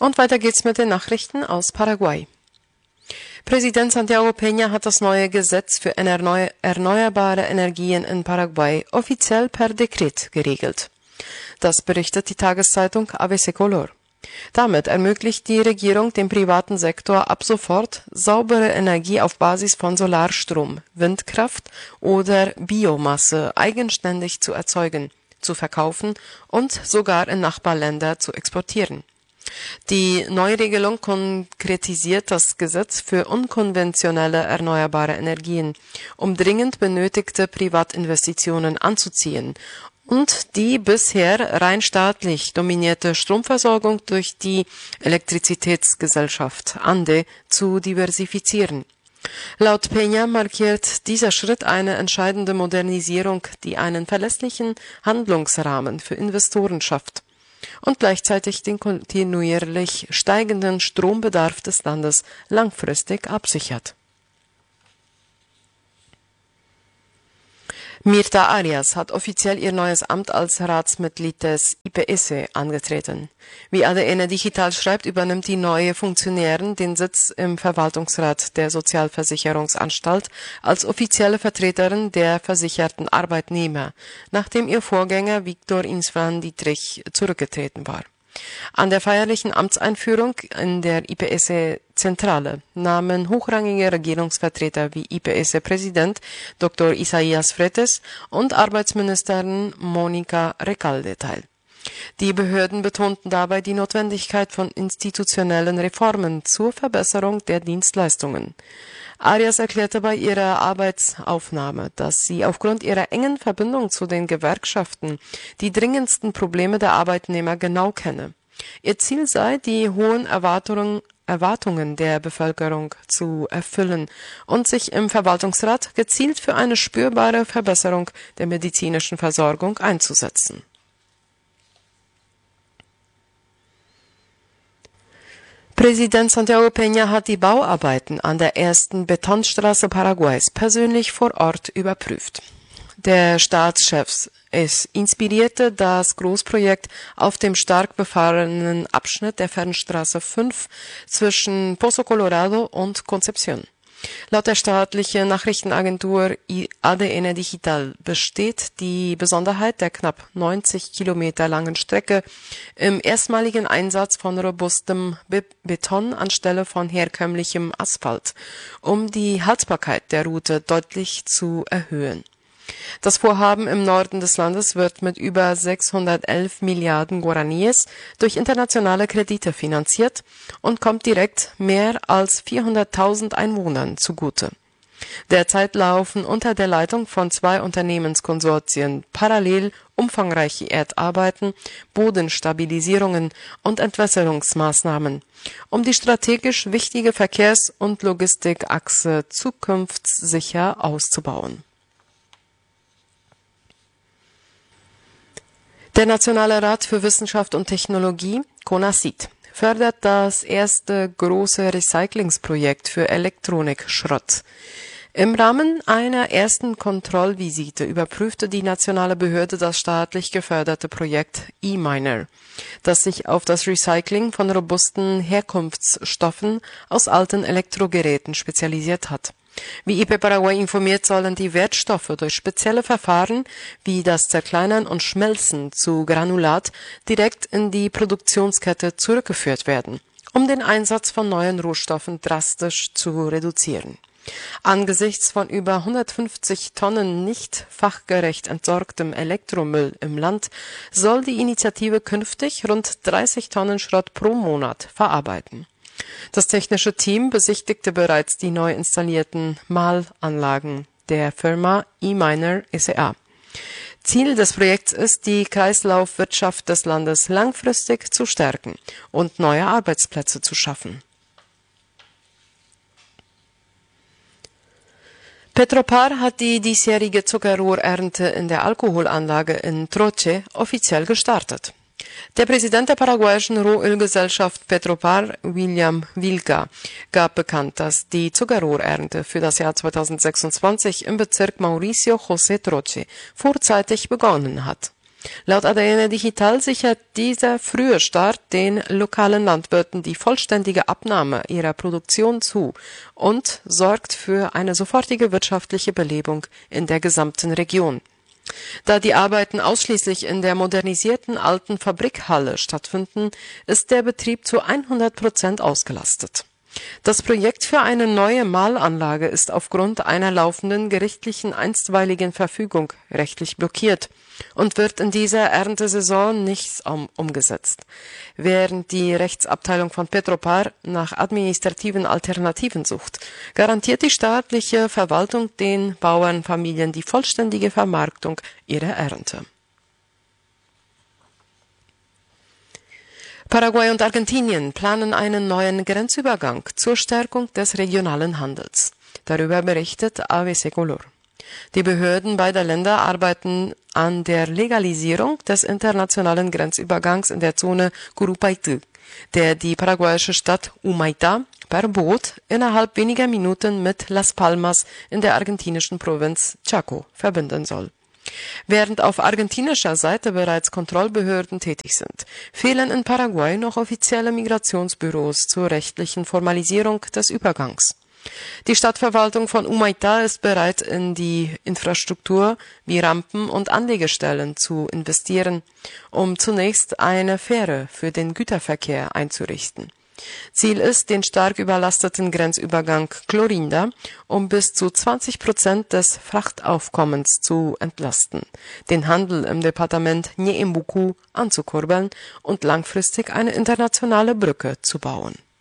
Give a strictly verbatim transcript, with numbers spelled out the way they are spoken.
Und weiter geht's mit den Nachrichten aus Paraguay. Präsident Santiago Peña hat das neue Gesetz für erneu erneuerbare Energien in Paraguay offiziell per Dekret geregelt. Das berichtet die Tageszeitung A B C Color. Damit ermöglicht die Regierung dem privaten Sektor ab sofort saubere Energie auf Basis von Solarstrom, Windkraft oder Biomasse eigenständig zu erzeugen, zu verkaufen und sogar in Nachbarländer zu exportieren. Die Neuregelung konkretisiert das Gesetz für unkonventionelle erneuerbare Energien, um dringend benötigte Privatinvestitionen anzuziehen und die bisher rein staatlich dominierte Stromversorgung durch die Elektrizitätsgesellschaft ANDE zu diversifizieren. Laut Peña markiert dieser Schritt eine entscheidende Modernisierung, die einen verlässlichen Handlungsrahmen für Investoren schafft und gleichzeitig den kontinuierlich steigenden Strombedarf des Landes langfristig absichert. Mirta Arias hat offiziell ihr neues Amt als Ratsmitglied des I P S angetreten. Wie A D N Digital schreibt, übernimmt die neue Funktionärin den Sitz im Verwaltungsrat der Sozialversicherungsanstalt als offizielle Vertreterin der versicherten Arbeitnehmer, nachdem ihr Vorgänger Viktor István Dietrich zurückgetreten war. An der feierlichen Amtseinführung in der I P S-Zentrale nahmen hochrangige Regierungsvertreter wie I P S-Präsident Doktor Isaías Fretes und Arbeitsministerin Mónica Recalde teil. Die Behörden betonten dabei die Notwendigkeit von institutionellen Reformen zur Verbesserung der Dienstleistungen. Arias erklärte bei ihrer Arbeitsaufnahme, dass sie aufgrund ihrer engen Verbindung zu den Gewerkschaften die dringendsten Probleme der Arbeitnehmer genau kenne. Ihr Ziel sei, die hohen Erwartungen, Erwartungen der Bevölkerung zu erfüllen und sich im Verwaltungsrat gezielt für eine spürbare Verbesserung der medizinischen Versorgung einzusetzen. Präsident Santiago Peña hat die Bauarbeiten an der ersten Betonstraße Paraguays persönlich vor Ort überprüft. Der Staatschef es inspirierte das Großprojekt auf dem stark befahrenen Abschnitt der Fernstraße fünf zwischen Pozo Colorado und Concepción. Laut der staatlichen Nachrichtenagentur A D N Digital besteht die Besonderheit der knapp neunzig Kilometer langen Strecke im erstmaligen Einsatz von robustem Be- Beton anstelle von herkömmlichem Asphalt, um die Haltbarkeit der Route deutlich zu erhöhen. Das Vorhaben im Norden des Landes wird mit über sechshundertelf Milliarden Guaraníes durch internationale Kredite finanziert und kommt direkt mehr als vierhunderttausend Einwohnern zugute. Derzeit laufen unter der Leitung von zwei Unternehmenskonsortien parallel umfangreiche Erdarbeiten, Bodenstabilisierungen und Entwässerungsmaßnahmen, um die strategisch wichtige Verkehrs- und Logistikachse zukunftssicher auszubauen. Der Nationale Rat für Wissenschaft und Technologie, CONACYT, fördert das erste große Recyclingsprojekt für Elektronikschrott. Im Rahmen einer ersten Kontrollvisite überprüfte die nationale Behörde das staatlich geförderte Projekt E-Miner, das sich auf das Recycling von robusten Herkunftsstoffen aus alten Elektrogeräten spezialisiert hat. Wie I P Paraguay informiert, sollen die Wertstoffe durch spezielle Verfahren wie das Zerkleinern und Schmelzen zu Granulat direkt in die Produktionskette zurückgeführt werden, um den Einsatz von neuen Rohstoffen drastisch zu reduzieren. Angesichts von über hundertfünfzig Tonnen nicht fachgerecht entsorgtem Elektromüll im Land soll die Initiative künftig rund dreißig Tonnen Schrott pro Monat verarbeiten. Das technische Team besichtigte bereits die neu installierten Mahlanlagen der Firma E-Miner S A. Ziel des Projekts ist, die Kreislaufwirtschaft des Landes langfristig zu stärken und neue Arbeitsplätze zu schaffen. Petropar hat die diesjährige Zuckerrohrernte in der Alkoholanlage in Troche offiziell gestartet. Der Präsident der paraguayischen Rohölgesellschaft Petropar, William Vilca, gab bekannt, dass die Zuckerrohrernte für das Jahr zweitausendsechsundzwanzig im Bezirk Mauricio José Troche vorzeitig begonnen hat. Laut A D N Digital sichert dieser frühe Start den lokalen Landwirten die vollständige Abnahme ihrer Produktion zu und sorgt für eine sofortige wirtschaftliche Belebung in der gesamten Region. Da die Arbeiten ausschließlich in der modernisierten alten Fabrikhalle stattfinden, ist der Betrieb zu hundert Prozent ausgelastet. Das Projekt für eine neue Mahlanlage ist aufgrund einer laufenden gerichtlichen einstweiligen Verfügung rechtlich blockiert und wird in dieser Erntesaison nicht um, umgesetzt, während die Rechtsabteilung von Petropar nach administrativen Alternativen sucht, garantiert die staatliche Verwaltung den Bauernfamilien die vollständige Vermarktung ihrer Ernte. Paraguay und Argentinien planen einen neuen Grenzübergang zur Stärkung des regionalen Handels. Darüber berichtet A B C Color. Die Behörden beider Länder arbeiten an der Legalisierung des internationalen Grenzübergangs in der Zone Curupaytí, der die paraguayische Stadt Humaitá per Boot innerhalb weniger Minuten mit Las Palmas in der argentinischen Provinz Chaco verbinden soll. Während auf argentinischer Seite bereits Kontrollbehörden tätig sind, fehlen in Paraguay noch offizielle Migrationsbüros zur rechtlichen Formalisierung des Übergangs. Die Stadtverwaltung von Humaitá ist bereit, in die Infrastruktur wie Rampen und Anlegestellen zu investieren, um zunächst eine Fähre für den Güterverkehr einzurichten. Ziel ist, den stark überlasteten Grenzübergang Clorinda um bis zu zwanzig Prozent des Frachtaufkommens zu entlasten, den Handel im Departement Ñeembucú anzukurbeln und langfristig eine internationale Brücke zu bauen.